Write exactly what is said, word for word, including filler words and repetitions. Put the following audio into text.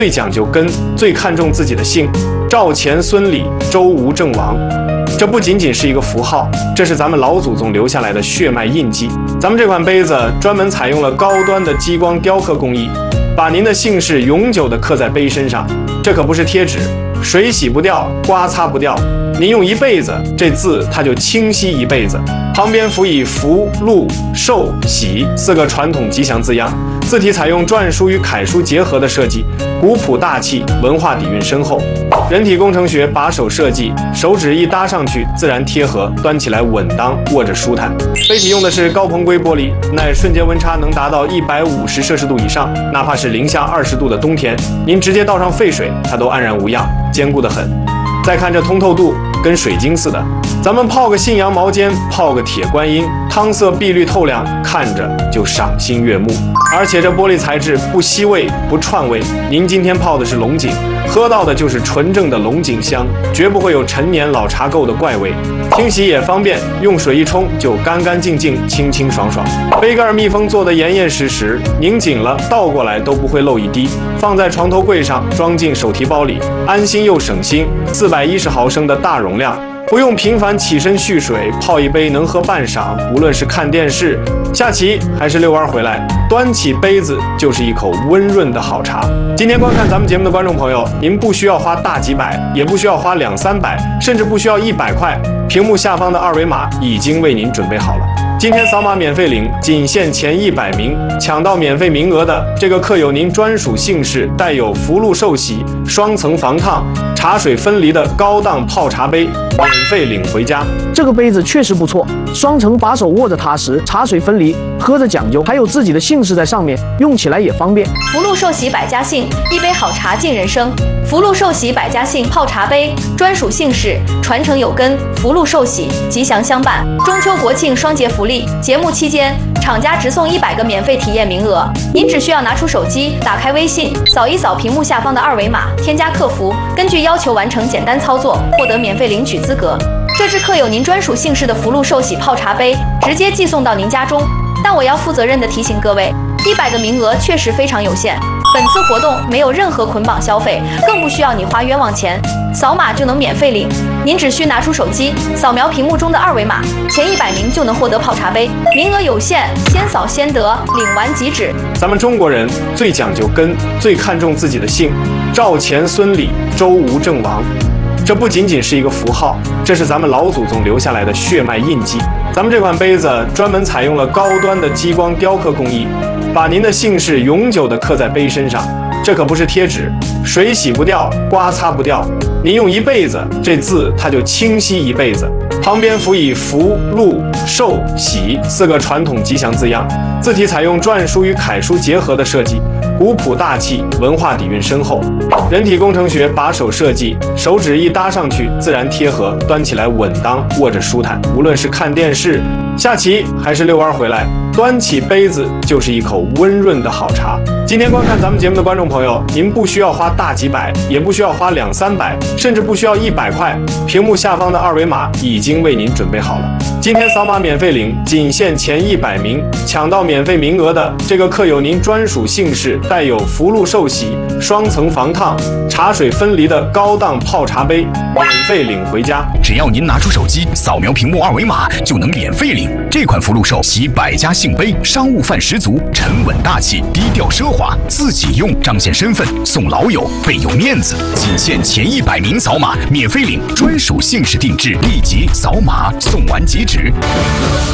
最讲究根，最看重自己的姓，赵钱孙李周吴郑王。这不仅仅是一个符号，这是咱们老祖宗留下来的血脉印记。咱们这款杯子专门采用了高端的激光雕刻工艺，把您的姓氏永久地刻在杯身上。这可不是贴纸，水洗不掉，刮擦不掉，您用一辈子，这字它就清晰一辈子。旁边辅以福、禄、寿、喜四个传统吉祥字样，字体采用篆书与楷书结合的设计，古朴大气，文化底蕴深厚。人体工程学把手设计，手指一搭上去自然贴合，端起来稳当，握着舒坦。杯体用的是高硼硅玻璃，耐瞬间温差能达到一百五十摄氏度以上，哪怕是零下二十度的冬天，您直接倒上沸水，它都安然无恙，坚固得很。再看这通透度，跟水晶似的。咱们泡个信阳毛尖，泡个铁观音，汤色碧绿透亮，看着就赏心悦目。而且这玻璃材质不吸味不串味，您今天泡的是龙井，喝到的就是纯正的龙井香，绝不会有陈年老茶垢的怪味。清洗也方便，用水一冲就干干净净，清清爽爽。杯盖密封做得严严实实，拧紧了倒过来都不会漏一滴。放在床头柜上，装进手提包里，安心又省心。四百一十毫升的大容量，不用频繁起身蓄水，泡一杯能喝半晌。无论是看电视、下棋还是遛弯回来，端起杯子就是一口温润的好茶。今天观看咱们节目的观众朋友，您不需要花大几百，也不需要花两三百，甚至不需要一百块，屏幕下方的二维码已经为您准备好了。今天扫码免费领，仅限前一百名，抢到免费名额的这个刻有您专属姓氏、带有福禄寿喜、双层防烫、茶水分离的高档泡茶杯，免费领回家。 这个杯子确实不错，双层把手握着踏实，茶水分离，喝着讲究，还有自己的姓氏在上面，用起来也方便。 福禄寿喜百家姓，一杯好茶敬人生。福禄寿喜百家姓泡茶杯，专属姓氏，传承有根，福禄寿喜，吉祥相伴。中秋国庆双节福利，节目期间厂家直送一百个免费体验名额，您只需要拿出手机，打开微信，扫一扫屏幕下方的二维码，添加客服，根据要求完成简单操作，获得免费领取资格。这支刻有您专属姓氏的福禄寿喜泡茶杯，直接寄送到您家中。但我要负责任地提醒各位，一百个名额确实非常有限。本次活动没有任何捆绑消费，更不需要你花冤枉钱，扫码就能免费领。您只需拿出手机，扫描屏幕中的二维码，前一百名就能获得泡茶杯。名额有限，先扫先得，领完即止。 咱们中国人最讲究根，最看重自己的姓，赵钱孙李周吴郑王。这不仅仅是一个符号，这是咱们老祖宗留下来的血脉印记。咱们这款杯子专门采用了高端的激光雕刻工艺，把您的姓氏永久地刻在杯身上。这可不是贴纸，水洗不掉，刮擦不掉，您用一辈子，这字它就清晰一辈子。旁边辅以福、禄、寿、喜四个传统吉祥字样，字体采用篆书与楷书结合的设计，古朴大气，文化底蕴深厚。人体工程学把手设计，手指一搭上去自然贴合，端起来稳当，握着舒坦。无论是看电视、下棋还是遛弯回来，端起杯子就是一口温润的好茶。今天观看咱们节目的观众朋友，您不需要花大几百，也不需要花两三百，甚至不需要一百块，屏幕下方的二维码已经为您准备好了。今天扫码免费领，仅限前一百名，抢到免费名额的这个刻有您专属姓氏、带有福禄寿喜、双层防烫、茶水分离的高档泡茶杯，免费领回家。 只要您拿出手机，扫描屏幕二维码，就能免费领这款福禄寿喜百家姓杯，商务范十足，沉稳大气，低调奢华，自己用彰显身份，送老友倍有面子。仅限前一百名扫码免费领，专属姓氏定制，立即扫码送完即止。